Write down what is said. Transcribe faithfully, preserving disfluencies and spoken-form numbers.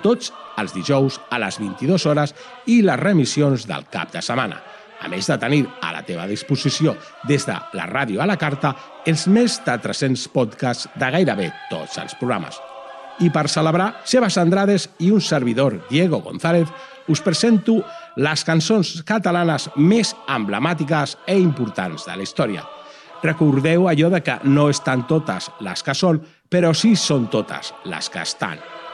tots els dijous a les vint-i-dues hores i les remissions del cap de setmana. A més de tenir a la teva disposició des de la ràdio a la carta els més de tres-cents podcasts de gairebé tots els programes. I per celebrar, Sebas Andrades i un servidor, Diego González, us presento les cançons catalanes més emblemàtiques e importants de la història. Recordeu allò de que no estan totes les que són, però sí són totes les que estan.